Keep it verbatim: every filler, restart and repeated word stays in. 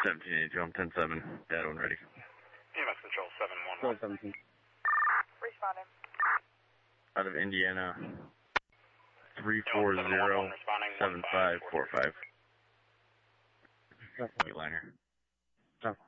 seventeen eighty-two, I'm ten seven, data when ready. E M S control seven one one. seventeen. Responding. Out of Indiana, three four zero seven five four five. Liner. Stop.